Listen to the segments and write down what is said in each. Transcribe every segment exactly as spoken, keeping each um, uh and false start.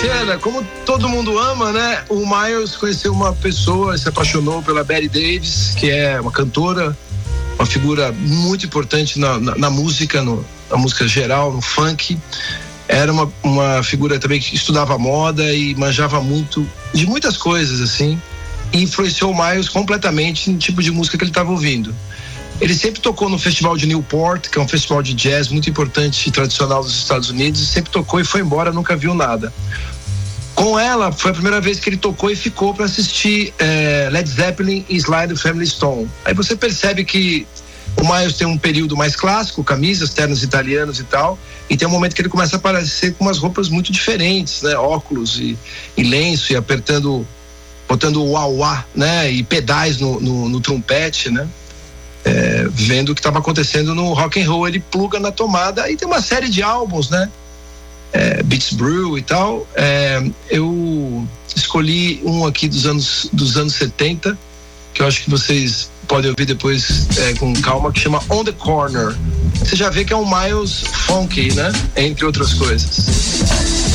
Xana, como todo mundo ama, né? O Miles conheceu uma pessoa, se apaixonou pela Betty Davis, que é uma cantora, uma figura muito importante na, na, na música, no, na música geral, no funk. Era uma, uma figura também que estudava moda e manjava muito de muitas coisas, assim, e influenciou o Miles completamente no tipo de música que ele estava ouvindo. Ele sempre tocou no Festival de Newport, que é um festival de jazz muito importante e tradicional dos Estados Unidos, e sempre tocou e foi embora, nunca viu nada. Com ela, foi a primeira vez que ele tocou e ficou para assistir é, Led Zeppelin e Sly do Family Stone. Aí você percebe que o Miles tem um período mais clássico, camisas, ternos italianos e tal, e tem um momento que ele começa a aparecer com umas roupas muito diferentes, né? Óculos e, e lenço, e apertando, botando o uau-uá, né? E pedais no, no, no trompete, né? É, vendo o que estava acontecendo no rock and roll, ele pluga na tomada e tem uma série de álbuns, né? É, Beats Brew e tal. É, eu escolhi um aqui dos anos, dos anos setenta, que eu acho que vocês podem ouvir depois é, com calma, que chama On the Corner. Você já vê que é um Miles funky, né? Entre outras coisas.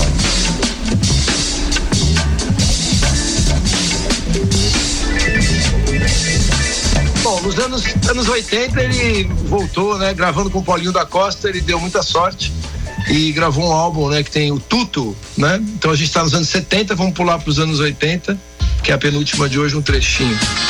Bom, nos anos, anos oitenta ele voltou, né? Gravando com o Paulinho da Costa, ele deu muita sorte e gravou um álbum, né? Que tem o Tutu, né? Então a gente está nos anos setenta, vamos pular para os anos oitenta, que é a penúltima de hoje, um trechinho.